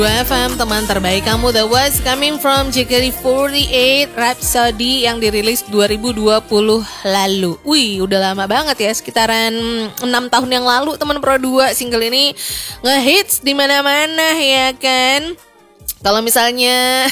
2FM, teman terbaik kamu. That was coming from JKT48 Rhapsody yang dirilis 2020 lalu. Wih, udah lama banget ya, sekitaran 6 tahun yang lalu teman Pro 2 single ini ngehits di mana-mana ya kan. Kalau misalnya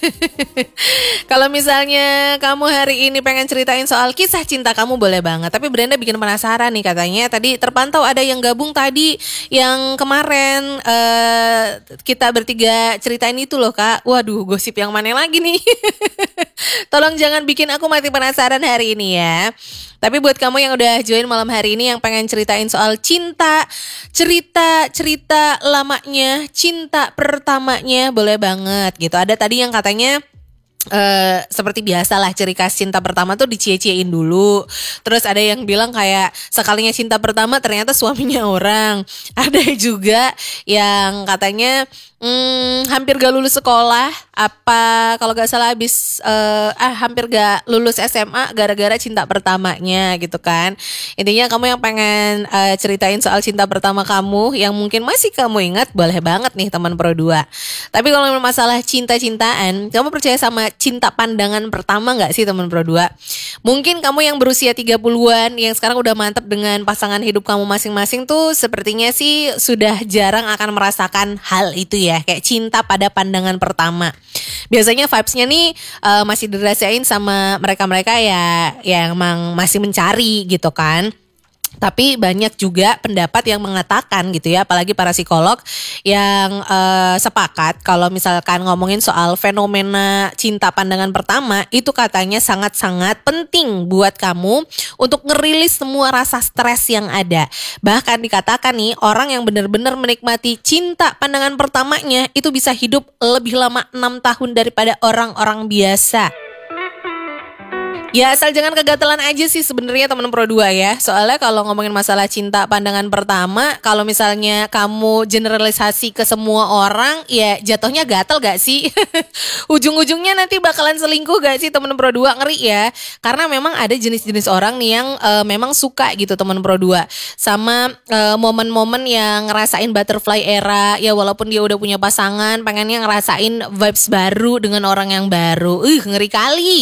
kamu hari ini pengen ceritain soal kisah cinta kamu, boleh banget. Tapi Brenda bikin penasaran nih, katanya tadi terpantau ada yang gabung tadi yang kemarin kita bertiga ceritain itu loh Kak. Waduh, gosip yang mana lagi nih? Tolong jangan bikin aku mati penasaran hari ini ya. Tapi buat kamu yang udah join malam hari ini yang pengen ceritain soal cinta, cerita lamanya, cinta pertamanya, boleh banget gitu. Ada tadi yang katanya seperti biasalah ciri khas cinta pertama tuh dicie-ciein dulu. Terus ada yang bilang kayak sekalinya cinta pertama ternyata suaminya orang. Ada juga yang katanya hampir gak lulus sekolah, apa kalau gak salah habis hampir gak lulus SMA gara-gara cinta pertamanya gitu kan. Intinya kamu yang pengen ceritain soal cinta pertama kamu yang mungkin masih kamu ingat, boleh banget nih teman Pro 2. Tapi kalau masalah cinta-cintaan, kamu percaya sama cinta pandangan pertama gak sih teman Pro 2? Mungkin kamu yang berusia 30-an yang sekarang udah mantep dengan pasangan hidup kamu masing-masing tuh sepertinya sih sudah jarang akan merasakan hal itu ya, kayak cinta pada pandangan pertama. Biasanya vibes-nya nih masih dirasain sama mereka-mereka ya yang emang masih mencari gitu kan. Tapi banyak juga pendapat yang mengatakan gitu ya, apalagi para psikolog yang sepakat kalau misalkan ngomongin soal fenomena cinta pandangan pertama, itu katanya sangat-sangat penting buat kamu untuk ngerilis semua rasa stres yang ada. Bahkan dikatakan nih, orang yang benar-benar menikmati cinta pandangan pertamanya itu bisa hidup lebih lama 6 tahun daripada orang-orang biasa. Ya asal jangan kegatelan aja sih sebenarnya teman Pro 2 ya. Soalnya kalau ngomongin masalah cinta pandangan pertama, kalau misalnya kamu generalisasi ke semua orang, ya jatuhnya gatel gak sih? Ujung-ujungnya nanti bakalan selingkuh gak sih teman Pro 2? Ngeri ya. Karena memang ada jenis-jenis orang nih yang memang suka gitu teman Pro 2 sama momen-momen yang ngerasain butterfly era. Ya walaupun dia udah punya pasangan, pengennya ngerasain vibes baru dengan orang yang baru. Ngeri kali.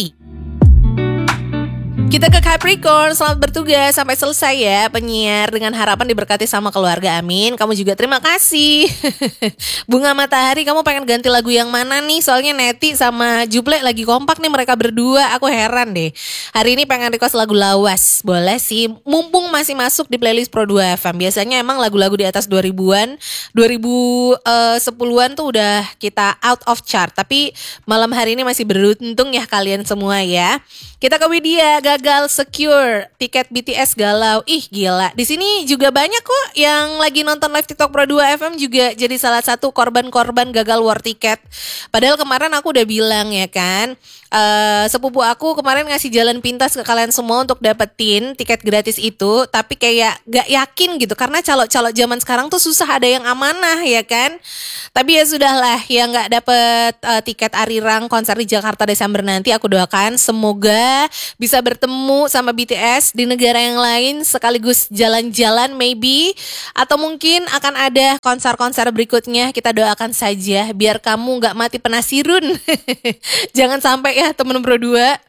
Kita ke Capricorn, selamat bertugas sampai selesai ya penyiar, dengan harapan diberkati sama keluarga, amin. Kamu juga terima kasih. Bunga Matahari, kamu pengen ganti lagu yang mana nih? Soalnya Neti sama Juple lagi kompak nih mereka berdua, aku heran deh. Hari ini pengen request lagu lawas, boleh sih, mumpung masih masuk di playlist Pro 2 FM. Biasanya emang lagu-lagu di atas 2000-an, 2010-an tuh udah kita out of chart. Tapi malam hari ini masih beruntung ya kalian semua ya. Kita ke Widya, gagal secure tiket BTS galau. Ih gila, di sini juga banyak kok yang lagi nonton live TikTok Pro 2 FM juga jadi salah satu korban-korban gagal war tiket. Padahal kemarin aku udah bilang ya kan, sepupu aku kemarin ngasih jalan pintas ke kalian semua untuk dapetin tiket gratis itu. Tapi kayak gak yakin gitu, karena calo-calo zaman sekarang tuh susah ada yang amanah ya kan. Tapi ya sudahlah, yang gak dapet tiket Arirang konser di Jakarta Desember nanti, aku doakan semoga bisa bertemu sama BTS di negara yang lain, sekaligus jalan-jalan maybe, atau mungkin akan ada konser-konser berikutnya. Kita doakan saja biar kamu gak mati penasirun. Jangan sampai ya temen Pro 2.